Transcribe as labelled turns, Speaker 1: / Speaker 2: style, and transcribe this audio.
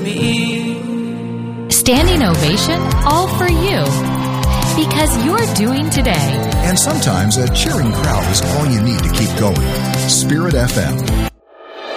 Speaker 1: me.
Speaker 2: Standing ovation, all for you. Because you're doing today.
Speaker 3: And sometimes a cheering crowd is all you need to keep going. Spirit FM.